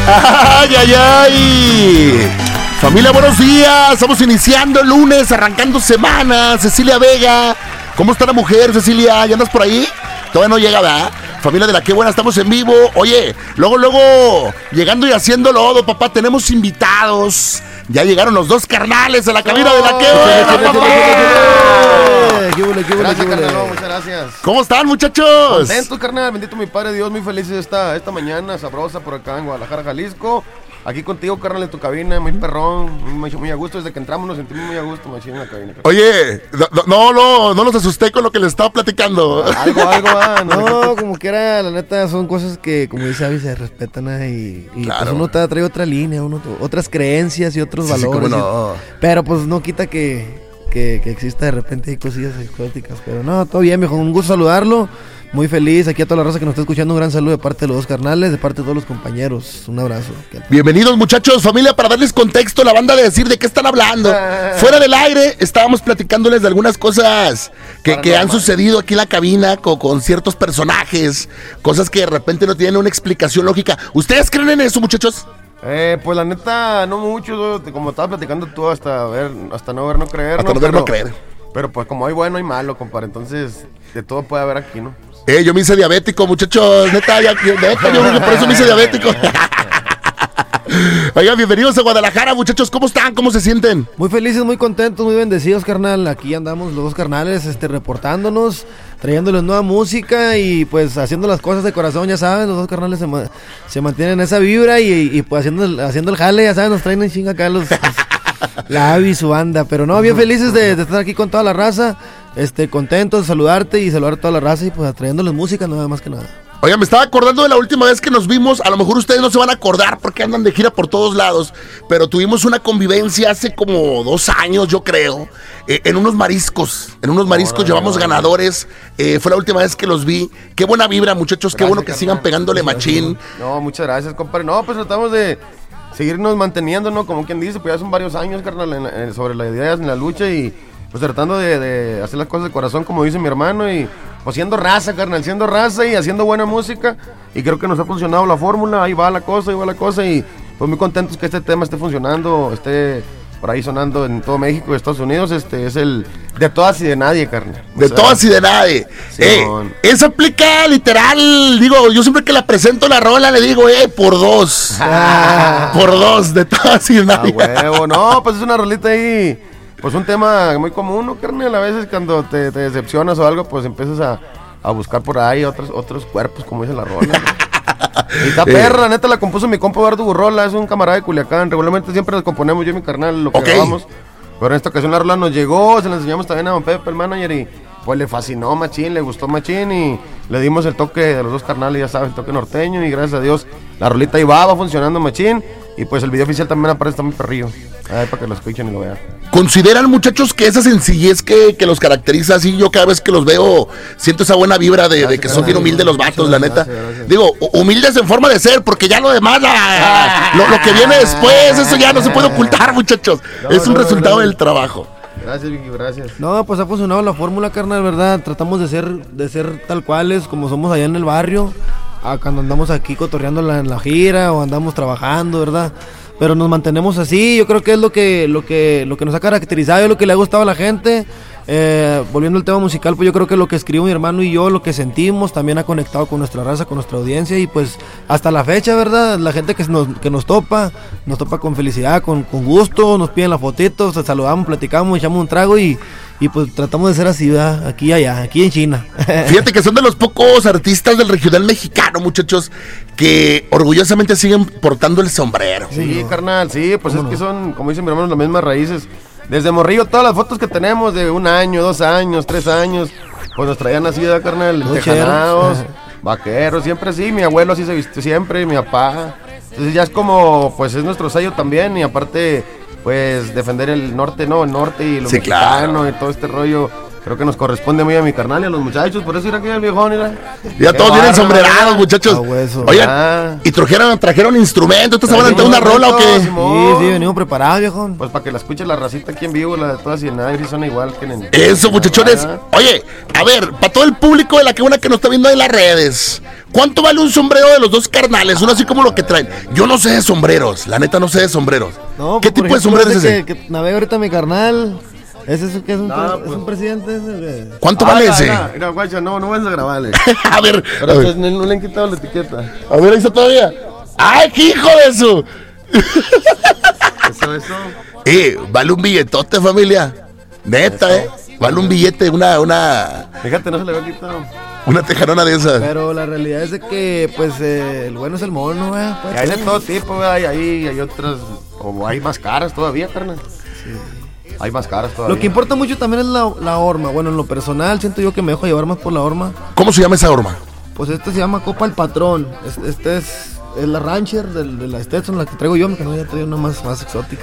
¡Ay, ay, ay! Familia, buenos días. Estamos iniciando el lunes, arrancando semana. Cecilia Vega. ¿Cómo está la mujer, Cecilia? ¿Ya andas por ahí? Todavía no llega, ¿verdad? Familia de La Qué Buena, estamos en vivo. Oye, luego, llegando y haciendo lodo, papá, tenemos invitados. Ya llegaron los dos carnales a la cabina de La Qué Buena, papá. Gracias, carnal, muchas gracias. ¿Cómo están, muchachos? Contentos, carnal, bendito mi Padre Dios, muy felices esta mañana sabrosa por acá en Guadalajara, Jalisco. Aquí contigo, carnal, en tu cabina, muy perrón, muy a gusto. Desde que entramos nos sentimos muy a gusto, machín, en la cabina. Carnal. Oye, no los asusté con lo que les estaba platicando. Algo, no, como que era, la neta, son cosas que, como dice Avi, se respetan y claro. Pues uno trae otra línea, otras creencias y otros valores. Sí, no. Pero pues no quita que exista de repente cosillas exóticas. Pero no, todo bien, viejo, un gusto saludarlo. Muy feliz, aquí a toda la raza que nos está escuchando, un gran saludo de parte de los dos carnales, de parte de todos los compañeros, un abrazo. Bienvenidos, muchachos, familia, para darles contexto, la banda de decir de qué están hablando. Fuera del aire, estábamos platicándoles de algunas cosas que han sucedido aquí en la cabina con ciertos personajes, cosas que de repente no tienen una explicación lógica. ¿Ustedes creen en eso, muchachos? Pues la neta, no mucho, como estabas platicando tú, hasta no ver, no creer. Hasta no ver, no creer. Pero pues como hay bueno, hay malo, compadre, entonces de todo puede haber aquí, ¿no? Yo me hice diabético, muchachos, neta, yo creo que por eso me hice diabético. Oigan, bienvenidos a Guadalajara, muchachos, ¿cómo están? ¿Cómo se sienten? Muy felices, muy contentos, muy bendecidos, carnal. Aquí andamos los dos carnales, reportándonos, trayéndoles nueva música y pues haciendo las cosas de corazón, ya saben, los dos carnales se mantienen en esa vibra y pues haciendo el jale, ya saben, nos traen en chinga acá la Avi y su banda, pero no, bien felices de estar aquí con toda la raza, contentos de saludarte y saludar a toda la raza y pues trayéndoles música, nada más que nada. Oigan, me estaba acordando de la última vez que nos vimos, a lo mejor ustedes no se van a acordar porque andan de gira por todos lados, pero tuvimos una convivencia hace como 2 años, yo creo, en unos mariscos, llevamos ganadores, fue la última vez que los vi. Qué buena vibra, muchachos, qué bueno que sigan pegándole machín. No, muchas gracias, compadre. No, pues tratamos de seguirnos manteniendo, ¿no? Como quien dice, pues ya son varios años, carnal, sobre las ideas, en la lucha y pues tratando de hacer las cosas de corazón, como dice mi hermano, y pues siendo raza, carnal, siendo raza y haciendo buena música, y creo que nos ha funcionado la fórmula, ahí va la cosa, y pues muy contentos que este tema esté funcionando, esté por ahí sonando en todo México y Estados Unidos. Es el de todas y de nadie, carnal. De todas y de nadie. Sí, eso aplica literal, digo, yo siempre que la presento la rola le digo, por 2. Por 2, de todas y de nadie. Huevo, no, pues es una rolita ahí. Pues un tema muy común, ¿no, carnal? A veces cuando te decepcionas o algo, pues empiezas a buscar por ahí otros cuerpos, como dice la rola. Y esta perra, la neta, la compuso mi compa Eduardo Burrola, es un camarada de Culiacán. Regularmente siempre la componemos yo y mi carnal, lo que grabamos. Pero en esta ocasión la rola nos llegó, se la enseñamos también a don Pepe, el manager, y pues le fascinó machín, le gustó machín, y le dimos el toque de los dos carnales, ya sabes, el toque norteño, y gracias a Dios la rolita ahí va funcionando machín. Y pues el video oficial también aparece, está muy perrillo. Ahí para que lo escuchen y lo vean. ¿Consideran, muchachos, que esa sencillez que los caracteriza así? Yo cada vez que los veo siento esa buena vibra de que son bien humildes los vatos, la neta. Gracias. Digo, humildes en forma de ser, porque ya lo demás, lo que viene después, eso ya no se puede ocultar, muchachos. Es un resultado del trabajo. Gracias, Vicky, gracias. No, pues ha funcionado la fórmula, carnal, ¿verdad? Tratamos de ser tal cuales como somos allá en el barrio, cuando andamos aquí cotorreando en la gira o andamos trabajando, ¿verdad? Pero nos mantenemos así, yo creo que es lo que nos ha caracterizado y lo que le ha gustado a la gente. Volviendo al tema musical, pues yo creo que lo que escribió mi hermano y yo, lo que sentimos, también ha conectado con nuestra raza, con nuestra audiencia, y pues hasta la fecha, ¿verdad? La gente que nos topa con felicidad, con gusto, nos piden la fotito, se saludamos, platicamos, echamos un trago y pues tratamos de ser así, ¿verdad? Aquí y allá, aquí en China. Fíjate que son de los pocos artistas del regional mexicano, muchachos, que orgullosamente siguen portando el sombrero. Sí, carnal, sí, pues es que son, como dicen mi hermano, las mismas raíces. Desde morrillo, todas las fotos que tenemos de 1 año, 2 años, 3 años, pues nos traían así, ¿verdad, carnal? Tejanados, vaqueros, siempre así. Mi abuelo así se vistió siempre, mi papá. Entonces ya es como, pues es nuestro sello también, y aparte, pues defender el norte, ¿no? El norte y lo mexicano, claro, y todo este rollo. Creo que nos corresponde muy a mi carnal y a los muchachos, por eso ir aquí al viejón, mira. Ya todos vienen sombrerados, muchachos. Oigan, y trajeron instrumentos. ¿Ustedes van a entrar una rola o qué? Sí, venimos preparados, viejón. Pues para que la escuche la racita aquí en vivo, la de todas y en nadie son igual que en... Eso, muchachones. Oye, a ver, para todo el público de La Qué Buena que nos está viendo en las redes, ¿Cuánto vale un sombrero de los dos carnales? Uno así como lo que traen. Yo no sé de sombreros, la neta no sé de sombreros. No, ¿Qué pues, tipo de sombrero es ese? Que navega ahorita mi carnal. ¿Ese es que es un, No, es un presidente? Ese, ¿Cuánto vale ese? Mira, guacha, no vas a grabarle. A ver, Pero pues, no le han quitado la etiqueta. a ver, ahí está todavía. ¡Ay, qué hijo de eso! Eso. Vale un billetote, familia. Neta, vale un billete, una Fíjate, no se le había quitado. tejanona de esas. Pero la realidad es de que, pues, el bueno es el mono, güey. Y hay de todo tipo, güey. Hay otras, o hay más caras todavía, carnal. Sí. Hay más caras todavía. Lo que importa mucho también es la horma. Bueno, en lo personal siento yo que me dejo llevar más por la horma. ¿Cómo se llama esa horma? Pues este se llama Copa el Patrón. Este es la Rancher de la Stetson, la que traigo yo, que no ya traigo una más exótica.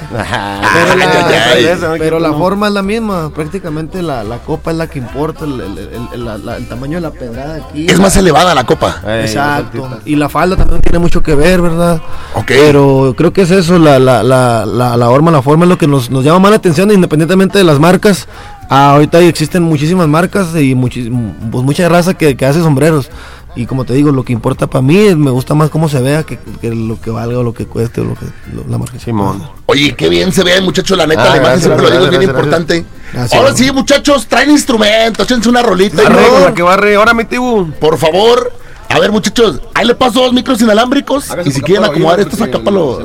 Pero la forma es la misma. Prácticamente la copa es la que importa. El tamaño de la pedrada aquí. Es más elevada la copa. Exacto. Y la falda también tiene mucho que ver, ¿verdad? Ok. Pero creo que es eso, la horma, la forma es lo que nos llama más la atención, independientemente de las marcas. Ahorita existen muchísimas marcas y pues mucha raza que hace sombreros. Y como te digo, lo que importa para mí, me gusta más cómo se vea que lo que valga o lo que cueste o la marca. Simón. Oye, qué bien se ve, muchachos, la neta, la imagen siempre lo digo, es bien importante. Ahora sí, muchachos, traen instrumentos, échense una rolita. La que barre, ahora mi tibu. Por favor. A ver, muchachos, ahí le paso 2 micros inalámbricos. Y si quieren acomodar estos acá para los...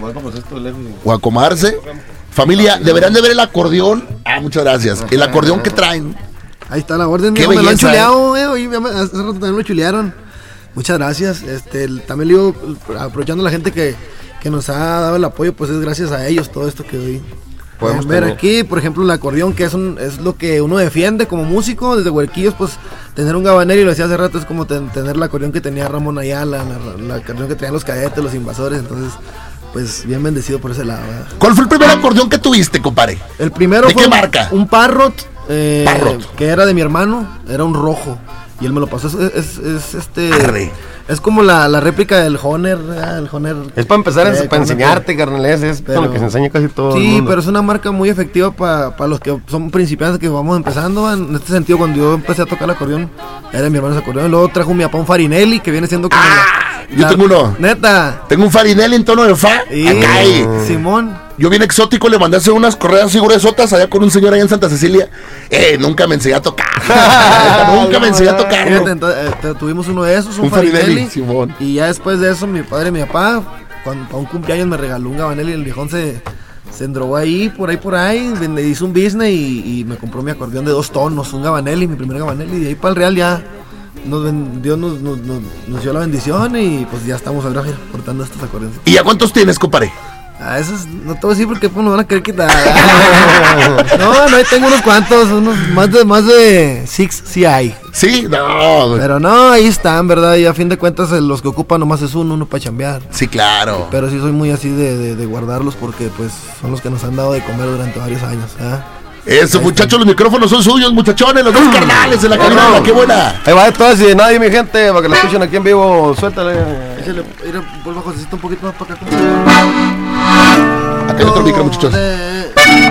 O acomodarse. Familia, deberán de ver el acordeón. Muchas gracias. El acordeón que traen. Ahí está la orden, qué me lo han belleza, chuleado, hace rato también lo chulearon. Muchas gracias. También le digo, aprovechando a la gente que nos ha dado el apoyo, pues es gracias a ellos todo esto que hoy podemos ver aquí. Por ejemplo, el acordeón, que es lo que uno defiende como músico, desde Huerquillos, pues tener un gabanero, y lo decía hace rato, es como tener el acordeón que tenía Ramón Ayala, el acordeón que tenían los Cadetes, los Invasores. Entonces, pues bien bendecido por ese lado, ¿verdad? ¿Cuál fue el primer acordeón que tuviste, compadre? El primero ¿De fue qué marca? Un Parrot, Parrot, que era de mi hermano, era un rojo. Y él me lo pasó, Arre. es como la réplica del Honer, el Honer. Es para empezar, para enseñarte, carnal, es con lo que se enseña casi todo el Sí, mundo. pero es una marca muy efectiva para los que son principiantes, que vamos empezando. En este sentido, cuando yo empecé a tocar el acordeón, era mi hermano ese acordeón. Luego trajo mi papá un Farinelli, que viene siendo como yo tengo uno. Neta. Tengo un Farinelli en tono de fa. Y Acá hay. Simón. Yo bien exótico, le mandé a hacer unas correas así gruesotas allá con un señor allá en Santa Cecilia. Nunca me enseñé a tocar. Nunca me enseñé a tocar. Fíjate, entonces, tuvimos uno de esos, un Farinelli. Simón. Y ya después de eso, mi padre y mi papá, para un cumpleaños me regaló un Gabanelli. El viejón se endrogó ahí, por ahí, hizo un business y me compró mi acordeón de 2 tonos, un Gabanelli, mi primer Gabanelli. Y de ahí para el Real ya Dios nos dio la bendición y pues ya estamos ahora portando estos acordeones. ¿Y ya cuántos tienes, compadre? Esos no te voy a decir porque pues, nos van a querer quitar. No, ahí tengo unos cuantos, más de 6 sí hay. Sí, no. Pero no, ahí están, ¿verdad? Y a fin de cuentas los que ocupan nomás es uno para chambear. Sí, claro. Pero sí soy muy así de guardarlos porque pues son los que nos han dado de comer durante varios años, ¿eh? Eso, muchachos, los micrófonos son suyos, muchachones, los 2 carnales de la cabina, qué buena. Ahí va de todas y de nadie, mi gente, para que la escuchen aquí en vivo, suéltale. Vuelvo a un poquito más para acá. Acá hay otro micro, muchachos.